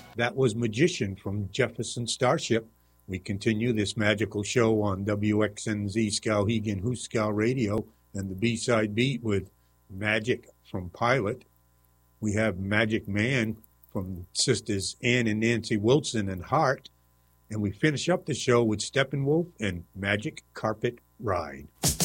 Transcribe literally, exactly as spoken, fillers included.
That was Magician from Jefferson Starship. We continue this magical show on W X N Z Skowhegan Hooskow Radio and the B-side beat with Magic from Pilot. We have Magic Man from Sisters Ann and Nancy Wilson and Heart. And we finish up the show with Steppenwolf and Magic Carpet Ride.